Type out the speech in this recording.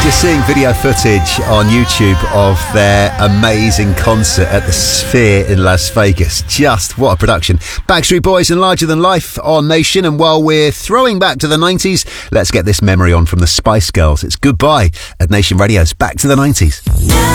Just seeing video footage on YouTube of their amazing concert at the Sphere in Las Vegas. Just what a production. Backstreet Boys and Larger Than Life on Nation. And while we're throwing back to the 90s, let's get this memory on from the Spice Girls. It's Goodbye at Nation Radio's Back to the 90s.